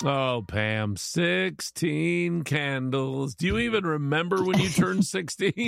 Oh, Pam, 16 candles. Do you even remember when you turned 16?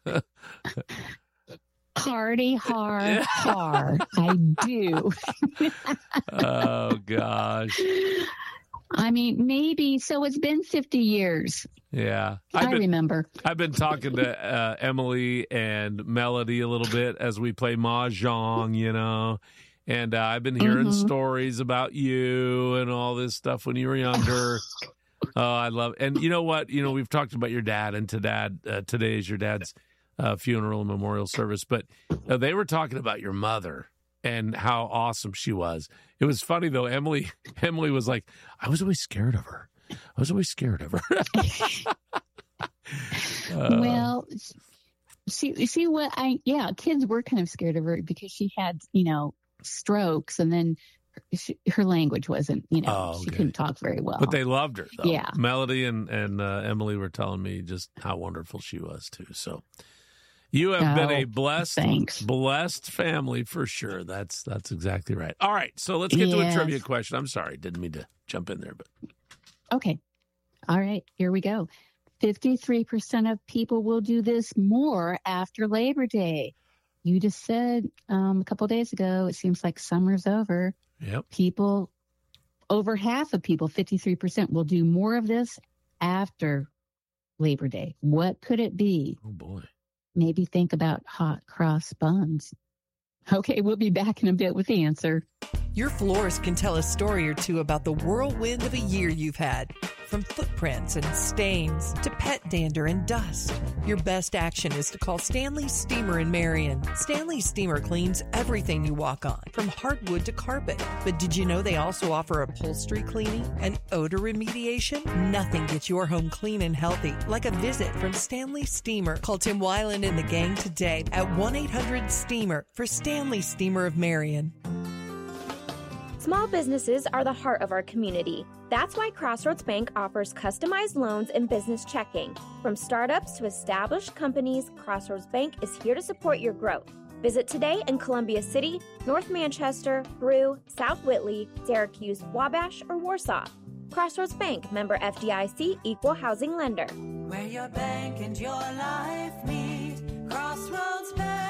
Party hard. I do. Oh, gosh. I mean, maybe. So it's been 50 years. Yeah. I remember. I've been talking to Emily and Melody a little bit as we play Mahjong, you know. And I've been hearing stories about you and all this stuff when you were younger. Oh, I love it. And you know what? You know, we've talked about your dad, and today is your dad's funeral and memorial service. But they were talking about your mother and how awesome she was. It was funny, though. Emily was like, I was always scared of her. Well, see what kids were kind of scared of her because she had, strokes, and then her language wasn't, she couldn't talk very well. But they loved her, though. Yeah. Melody and Emily were telling me just how wonderful she was, too. So you have been a blessed family for sure. That's exactly right. All right, so let's get to a trivia question. I'm sorry, didn't mean to jump in there, but okay. All right, here we go. 53% of people will do this more after Labor Day. You just said a couple of days ago, it seems like summer's over. Yep. People, over half of people, 53%, will do more of this after Labor Day. What could it be? Oh, boy. Maybe think about hot cross buns. Okay, we'll be back in a bit with the answer. Your florist can tell a story or two about the whirlwind of a year you've had. From footprints and stains to pet dander and dust. Your best action is to call Stanley Steamer in Marion. Stanley Steamer cleans everything you walk on, from hardwood to carpet. But did you know they also offer upholstery cleaning and odor remediation? Nothing gets your home clean and healthy like a visit from Stanley Steamer. Call Tim Weiland and the gang today at 1-800-STEAMER for Stanley Steamer of Marion. Small businesses are the heart of our community. That's why Crossroads Bank offers customized loans and business checking. From startups to established companies, Crossroads Bank is here to support your growth. Visit today in Columbia City, North Manchester, Brew, South Whitley, Syracuse, Wabash, or Warsaw. Crossroads Bank, member FDIC, equal housing lender. Where your bank and your life meet, Crossroads Bank.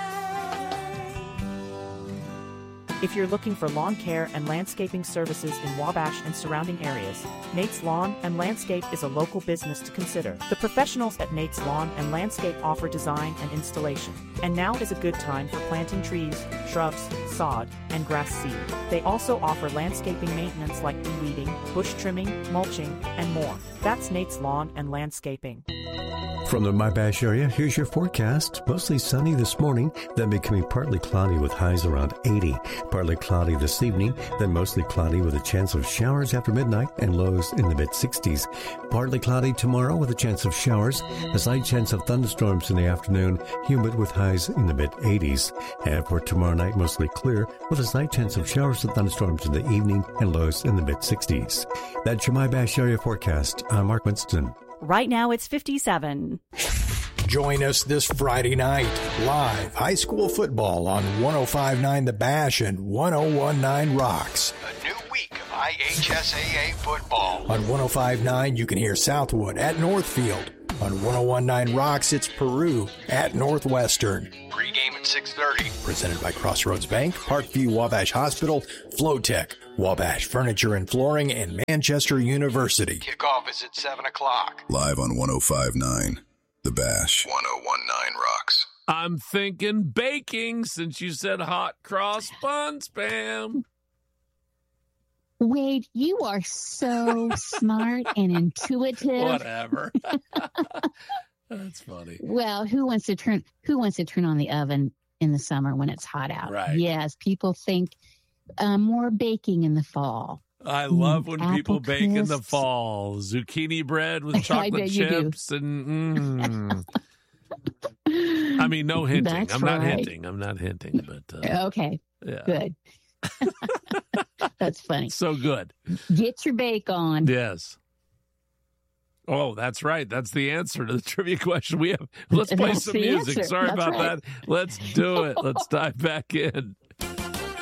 If you're looking for lawn care and landscaping services in Wabash and surrounding areas, Nate's Lawn and Landscape is a local business to consider. The professionals at Nate's Lawn and Landscape offer design and installation. And now is a good time for planting trees, shrubs, sod, and grass seed. They also offer landscaping maintenance like de-weeding, bush trimming, mulching, and more. That's Nate's Lawn and Landscaping. From the Wabash area, here's your forecast. Mostly sunny this morning, then becoming partly cloudy with highs around 80. Partly cloudy this evening, then mostly cloudy with a chance of showers after midnight and lows in the mid-60s. Partly cloudy tomorrow with a chance of showers, a slight chance of thunderstorms in the afternoon, humid with highs in the mid-80s. And for tomorrow night, mostly clear with a slight chance of showers and thunderstorms in the evening and lows in the mid-60s. That's your Wabash area forecast. I'm Mark Winston. Right now it's 57. Join us this Friday night, live high school football on 105.9 The Bash and 101.9 Rocks. A new week of IHSAA football. On 105.9, you can hear Southwood at Northfield. On 101.9 Rocks, it's Peru at Northwestern. Pre-game at 6:30. Presented by Crossroads Bank, Parkview Wabash Hospital, Flowtech, Wabash Furniture and Flooring, and Manchester University. Kickoff is at 7 o'clock. Live on 105.9 The Bash. 101.9 Rocks. I'm thinking baking since you said hot cross buns, Pam. Wade, you are so smart and intuitive. Whatever. That's funny. Well, who wants to turn on the oven in the summer when it's hot out? Right. Yes, people think more baking in the fall. I love when Apple people bake in the crisps. fall. Zucchini bread with chocolate chips and I mean, no hinting. That's I'm right. not hinting, but Okay. yeah. Good. That's funny. So good. Get your bake on. Yes. Oh, that's right. That's the answer to the trivia question. Let's play That's some the music. answer. Sorry That's about right. that. Let's do it. Let's dive back in.